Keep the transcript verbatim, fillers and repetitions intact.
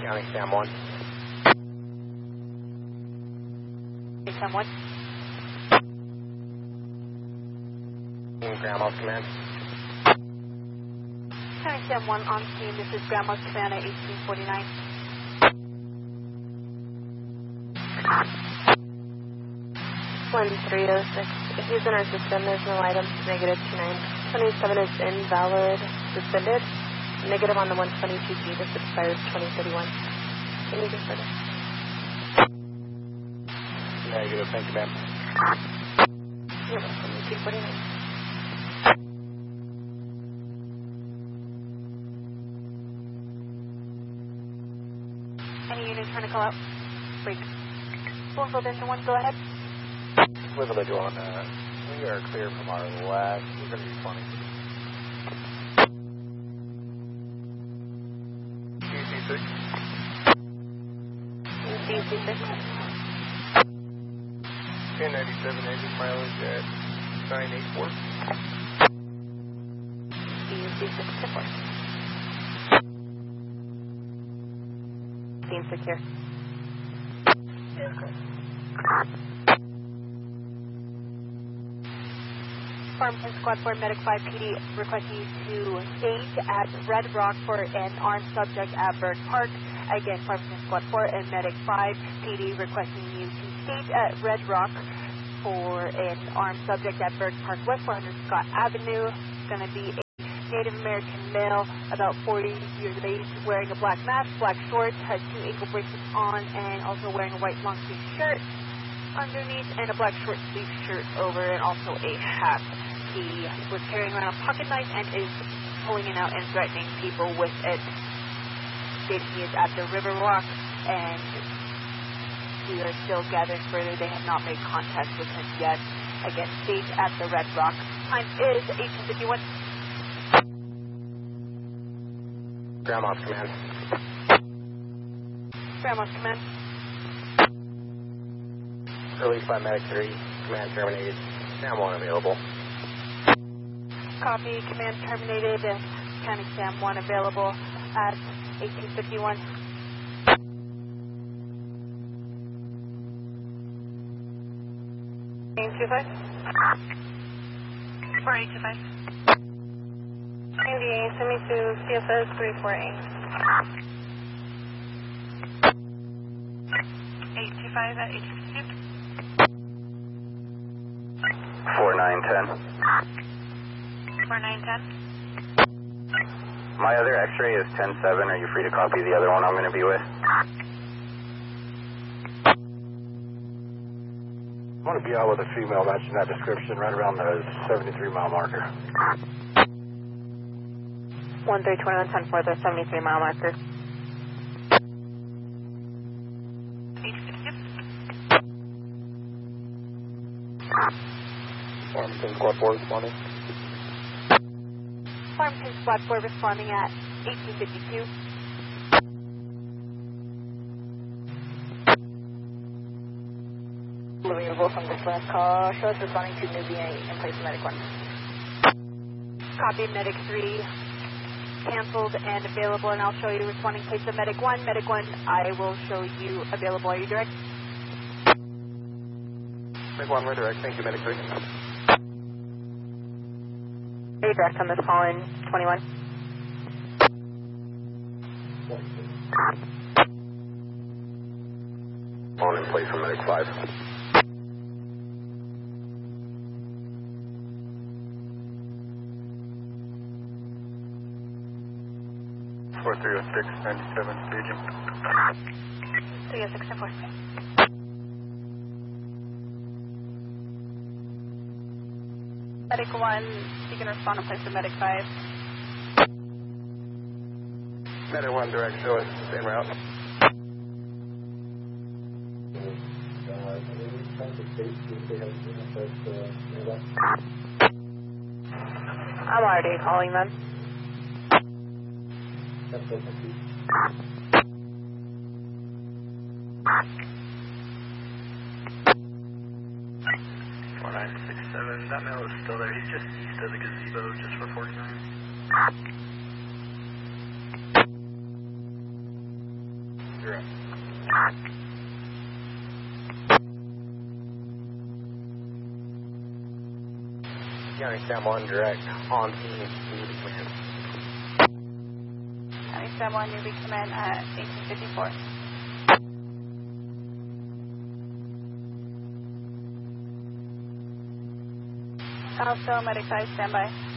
County Sam one. Sam one. Grandma's command. County Sam one on scene. This is Grandma's command at eighteen forty-nine. one three oh six. If he's in our system, there's no items. Negative two nine. twenty-seven is invalid. Suspended. Negative on the one twenty-two G. This expires twenty thirty-one. Can you just further? Negative. Thank you, ma'am. You're welcome. eighteen forty-nine. Any units trying to call out? Break. Bloomfield engine one, go ahead. Bloomfield engine one, uh, we are clear from our last. We're going to be funny. D C six. D C six. ten ninety-seven engine mileage at nine eighty-four. D C six support. Scene secure. Farmington Squad four Medic five P D requesting you to stage at Red Rock for an armed subject at Bird Park. Again, Farmington Squad four and Medic five P D requesting you to stage at Red Rock for an armed subject at Bird Park West four hundred Scott Avenue. It's going to be a Native American male, about forty years of age, wearing a black mask, black shorts, has two ankle bracelets on, and also wearing a white long sleeve shirt underneath and a black short sleeve shirt over, and also a hat. He was carrying around a pocket knife and is pulling it out and threatening people with it. Stating he is at the River Rock, and we are still gathering further. They have not made contact with him yet. Again, stage at the Red Rock. Time is eighteen fifty-one. Grandma's command. Grandma's command. Released by Medic three. Command terminated. Sam one available. Copy. Command terminated. County Sam one available at eighteen fifty-one. eight two five. four eight two five. ninety-eight, send me to C S S three four eight. eight two five at eighteen fifty-two. four nine ten. four nine ten. My other x-ray is ten seven. Are you free to copy the other one I'm going to be with? I'm going to be out with a female matching that description right around the seventy-three mile marker. one three two one ten four, the seventy-three mile marker. Farmington Squad four responding. Farmington Squad four responding at eighteen fifty-two. Available from this last call. Show us responding to Newbie in place of Medic one. Copy. Medic three canceled and available, and I'll show you responding place of Medic one. Medic one, I will show you available. Are you direct? Medic one, we're direct. Thank you, Medic three. Are you direct on this call in twenty-one? On in place from Medic five. four three oh six, ninety-seven, staging. three oh six and four. Medic one, you can respond in place of Medic five. Medic one, direct, show us, same route. I'm already calling them. four nine six seven, that male is still there. He's just east of the gazebo, just for forty-nine. direct. County Sam one direct on scene, Newbie Command. County Sam one, Newbie Command at eighteen fifty-four. Alpha, Medic five, standby.